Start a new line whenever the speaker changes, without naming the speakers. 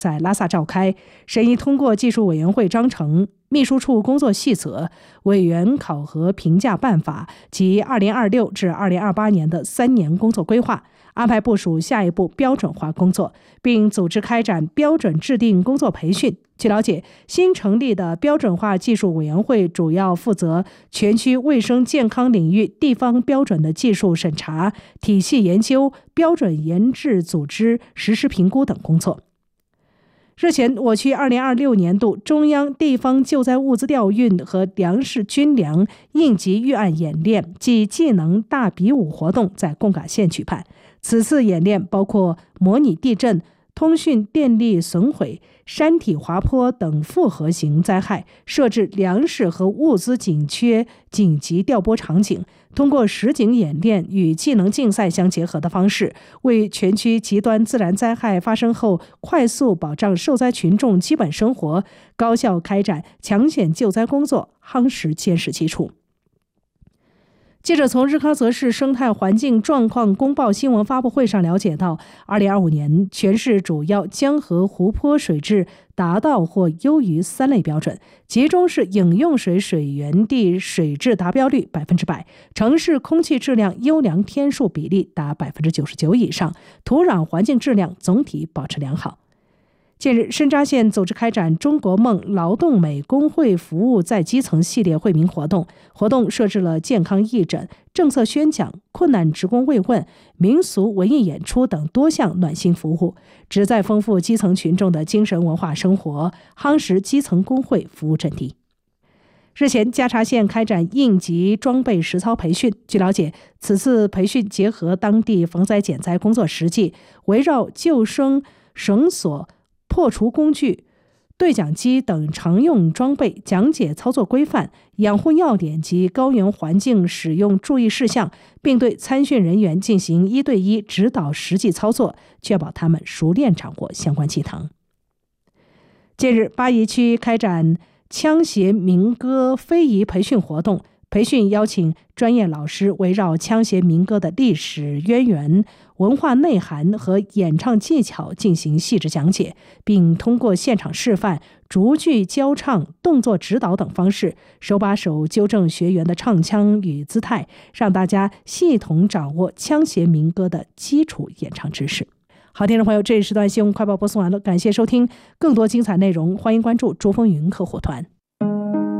在拉萨召开，审议通过技术委员会章程、秘书处工作细则、委员考核评价办法及2026至2028年的3年工作规划，安排部署下一步标准化工作，并组织开展标准制定工作培训。据了解，新成立的标准化技术委员会主要负责全区卫生健康领域地方标准的技术审查、体系研究、标准研制组织、实施评估等工作。日前，我区2026年度中央地方救灾物资调运和粮食军粮应急预案演练暨技能大比武活动在贡嘎县举办。此次演练包括模拟地震、通讯电力损毁、山体滑坡等复合型灾害，设置粮食和物资紧缺紧急调拨场景，通过实景演练与技能竞赛相结合的方式，为全区极端自然灾害发生后快速保障受灾群众基本生活、高效开展抢险救灾工作夯实坚实基础。记者从日喀则市生态环境状况公报新闻发布会上了解到，2025年全市主要江河湖泊水质达到或优于3类标准，其中是饮用水水源地水质达标率100%，城市空气质量优良天数比例达99%以上，土壤环境质量总体保持良好。近日，申扎县组织开展中国梦劳动美工会服务在基层系列惠民活动，活动设置了健康义诊、政策宣讲、困难职工慰问、民俗文艺演出等多项暖心服务，旨在丰富基层群众的精神文化生活，夯实基层工会服务阵地。日前，嘉查县开展应急装备实操培训。据了解，此次培训结合当地防灾减灾工作实际，围绕救生、绳索、破除工具、对讲机等常用装备讲解操作规范、养护要点及高原环境使用注意事项，并对参训人员进行1对1指导实际操作，确保他们熟练掌握相关技能。近日，巴宜区开展枪械民歌非遗培训活动，培训邀请专业老师围绕枪械民歌的历史渊源、文化内涵和演唱技巧进行细致讲解，并通过现场示范、逐句教唱、动作指导等方式，手把手纠正学员的唱腔与姿态，让大家系统掌握枪械民歌的基础演唱知识。好，听众朋友，这一时段新闻快报播送完了，感谢收听，更多精彩内容欢迎关注珠峰云客户团。